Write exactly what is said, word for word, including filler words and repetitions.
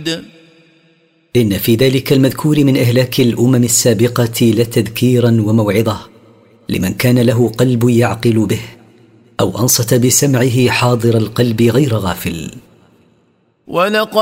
إن في ذلك المذكور من إهلاك الأمم السابقة لتذكيرا وموعظة لمن كان له قلب يعقل به أو أنصت بسمعه حاضر القلب غير غافل. ولقد